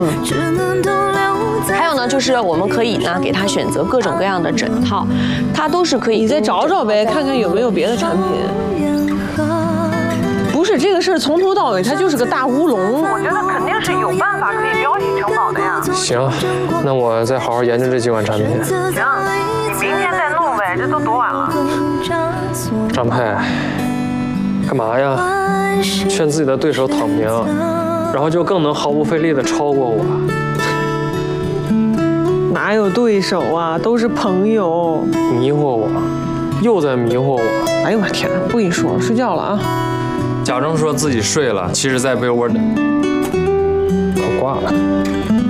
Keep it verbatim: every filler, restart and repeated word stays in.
还有呢，就是我们可以呢给他选择各种各样的枕套，它都是可以。 你再找找呗，看看有没有别的产品。不是这个事儿从头到尾它就是个大乌龙。 我觉得肯定是有办法可以标喜城堡的呀。 行，那我再好好研究这几款产品。 行，你明天再弄呗，这都多晚了。 张佩，干嘛呀？劝自己的对手躺平，然后就更能毫不费力地超过我。 哪有对手啊，都是朋友。 迷惑我，又在迷惑我。 哎呦我天，不跟你说了，睡觉了啊。 假装说自己睡了，其实在被窝里。我挂了。